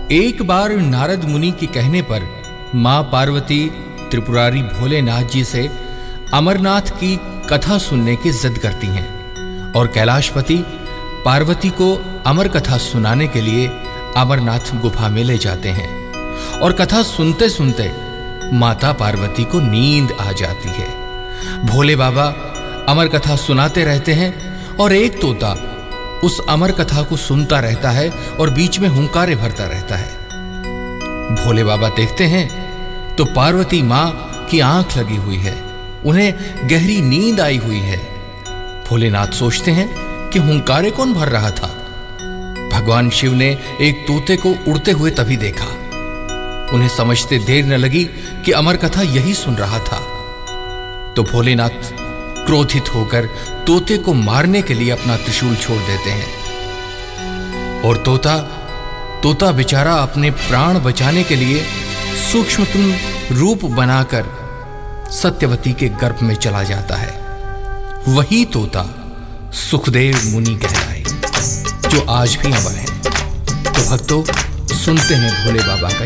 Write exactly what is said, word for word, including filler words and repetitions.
एक बार नारद मुनि के कहने पर मां पार्वती त्रिपुरारी भोलेनाथ जी से अमरनाथ की कथा सुनने की जिद करती हैं और कैलाशपति पार्वती को अमर कथा सुनाने के लिए अमरनाथ गुफा में ले जाते हैं और कथा सुनते सुनते माता पार्वती को नींद आ जाती है। भोले बाबा अमर कथा सुनाते रहते हैं और एक तोता उस अमर कथा को सुनता रहता है और बीच में हुंकारे भरता रहता है। भोले बाबा देखते हैं तो पार्वती मां की आंख लगी हुई है, उन्हें गहरी नींद आई हुई है। भोलेनाथ सोचते हैं कि हुंकारे कौन भर रहा था। भगवान शिव ने एक तोते को उड़ते हुए तभी देखा। उन्हें समझते देर न लगी कि अमर कथा यही सुन रहा था। तो भोलेनाथ क्रोधित होकर तोते को मारने के लिए अपना त्रिशूल छोड़ देते हैं और तोता तोता बेचारा अपने प्राण बचाने के लिए सूक्ष्मतम रूप बनाकर सत्यवती के गर्भ में चला जाता है। वही तोता सुखदेव मुनि कहलाए, जो आज भी अमर है। तो भक्तों, सुनते हैं भोले बाबा का